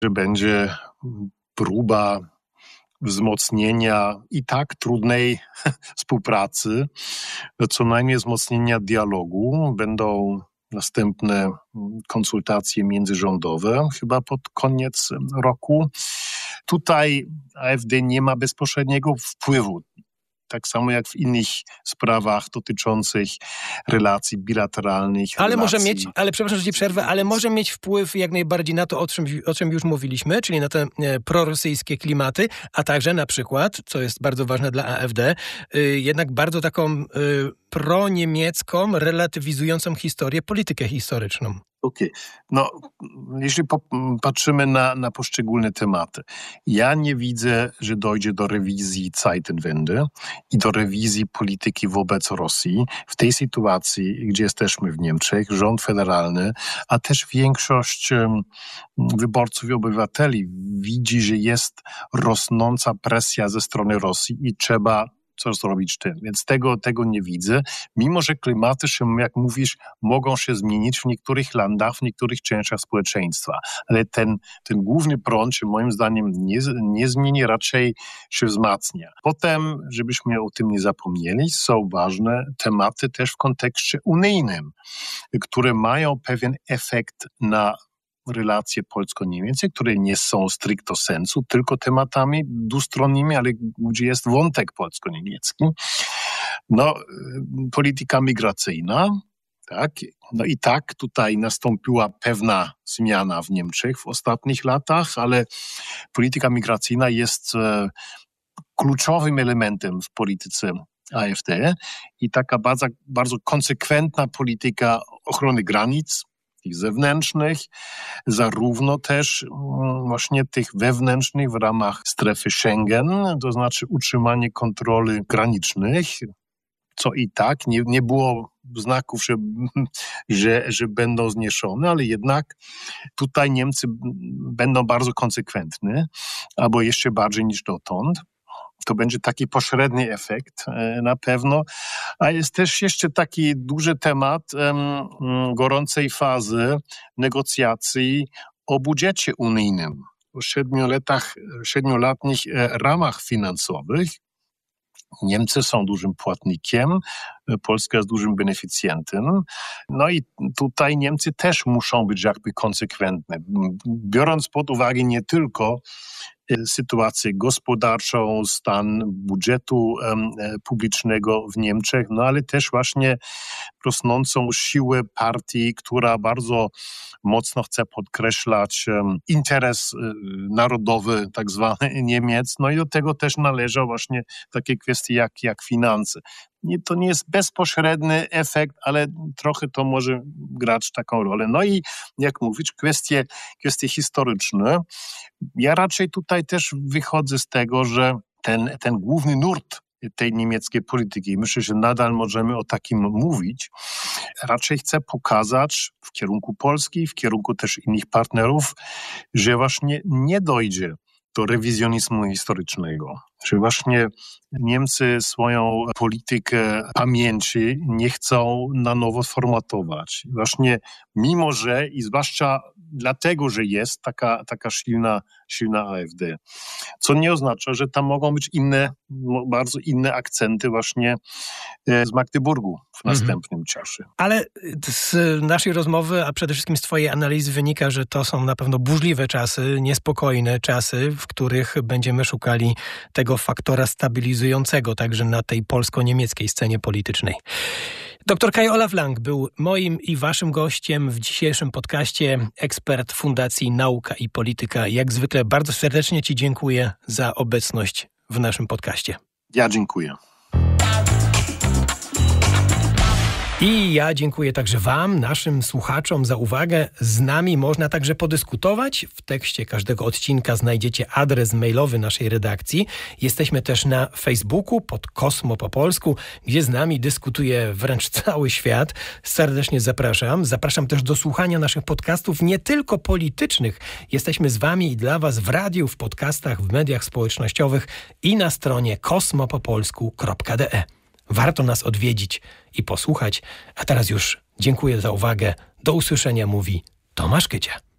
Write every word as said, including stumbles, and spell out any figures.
że będzie próba wzmocnienia i tak trudnej współpracy, co najmniej wzmocnienia dialogu. Będą następne konsultacje międzyrządowe, chyba pod koniec roku. Tutaj A F D nie ma bezpośredniego wpływu. Tak samo jak w innych sprawach dotyczących relacji bilateralnych. Ale relacji... może mieć, ale przepraszam, że ci przerwę, ale może mieć wpływ jak najbardziej na to, o czym, o czym już mówiliśmy, czyli na te e, prorosyjskie klimaty, a także na przykład, co jest bardzo ważne dla A F D, y, jednak bardzo taką y, proniemiecką, relatywizującą historię, politykę historyczną. Okej. Okay. No, jeśli patrzymy na, na poszczególne tematy, ja nie widzę, że dojdzie do rewizji Zeitenwende i do rewizji polityki wobec Rosji w tej sytuacji, gdzie jesteśmy w Niemczech, rząd federalny, a też większość um, wyborców i obywateli widzi, że jest rosnąca presja ze strony Rosji i trzeba co zrobić z tym. Więc tego, tego nie widzę. Mimo, że klimaty się, jak mówisz, mogą się zmienić w niektórych landach, w niektórych częściach społeczeństwa. Ale ten, ten główny prąd się moim zdaniem nie, nie zmieni, raczej się wzmacnia. Potem, żebyśmy o tym nie zapomnieli, są ważne tematy też w kontekście unijnym, które mają pewien efekt na relacje polsko-niemieckie, które nie są stricto sensu, tylko tematami dwustronnymi, ale gdzie jest wątek polsko-niemiecki. No, polityka migracyjna, tak. No i tak tutaj nastąpiła pewna zmiana w Niemczech w ostatnich latach, ale polityka migracyjna jest e, kluczowym elementem w polityce A F D i taka bardzo, bardzo konsekwentna polityka ochrony granic, tych zewnętrznych, zarówno też właśnie tych wewnętrznych w ramach strefy Schengen, to znaczy utrzymanie kontroli granicznych, co i tak nie, nie było znaków, że, że, że będą zniesione, ale jednak tutaj Niemcy będą bardzo konsekwentni, albo jeszcze bardziej niż dotąd. To będzie taki pośredni efekt na pewno. A jest też jeszcze taki duży temat um, gorącej fazy negocjacji o budżecie unijnym, o siedmioletach, siedmioletnich ramach finansowych. Niemcy są dużym płatnikiem, Polska jest dużym beneficjentem. No i tutaj Niemcy też muszą być jakby konsekwentne, biorąc pod uwagę nie tylko sytuację gospodarczą, stan budżetu um, publicznego w Niemczech, no ale też właśnie rosnącą siłę partii, która bardzo mocno chce podkreślać um, interes um, narodowy tak zwany Niemiec, no i do tego też należą właśnie takie kwestie jak, jak finanse. Nie, to nie jest bezpośredni efekt, ale trochę to może grać taką rolę. No i jak mówić, kwestie, kwestie historyczne. Ja raczej tutaj też wychodzę z tego, że ten, ten główny nurt tej niemieckiej polityki, myślę, że nadal możemy o takim mówić, raczej chcę pokazać w kierunku Polski, w kierunku też innych partnerów, że właśnie nie dojdzie do rewizjonizmu historycznego, że właśnie Niemcy swoją politykę pamięci nie chcą na nowo sformatować. Właśnie mimo, że i zwłaszcza dlatego, że jest taka, taka silna, silna A F D. Co nie oznacza, że tam mogą być inne, bardzo inne akcenty właśnie z Magdeburgu w następnym mhm. czasie. Ale z naszej rozmowy, a przede wszystkim z twojej analizy wynika, że to są na pewno burzliwe czasy, niespokojne czasy, w których będziemy szukali tego faktora stabilizującego także na tej polsko-niemieckiej scenie politycznej. Doktor Kai Olav Lang był moim i waszym gościem w dzisiejszym podcaście, ekspert Fundacji Nauka i Polityka. Jak zwykle bardzo serdecznie ci dziękuję za obecność w naszym podcaście. Ja dziękuję. I ja dziękuję także wam, naszym słuchaczom za uwagę. Z nami można także podyskutować. W tekście każdego odcinka znajdziecie adres mailowy naszej redakcji. Jesteśmy też na Facebooku pod Kosmo po polsku, gdzie z nami dyskutuje wręcz cały świat. Serdecznie zapraszam. Zapraszam też do słuchania naszych podcastów, nie tylko politycznych. Jesteśmy z wami i dla was w radiu, w podcastach, w mediach społecznościowych i na stronie kosmopopolsku kropka de. Warto nas odwiedzić i posłuchać. A teraz już dziękuję za uwagę. Do usłyszenia, mówi Tomasz Kycia.